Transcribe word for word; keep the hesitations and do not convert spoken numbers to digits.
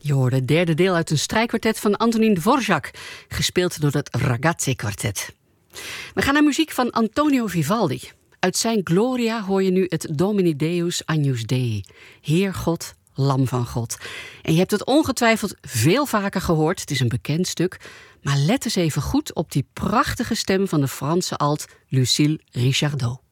Je hoorde het derde deel uit een strijkkwartet van Antonin Dvorak, gespeeld door het Ragazzi-kwartet. We gaan naar muziek van Antonio Vivaldi. Uit zijn Gloria hoor je nu het Domini Deus Agnus Dei, Heer God, Lam van God. En je hebt het ongetwijfeld veel vaker gehoord, het is een bekend stuk, maar let eens even goed op die prachtige stem van de Franse alt Lucille Richardot.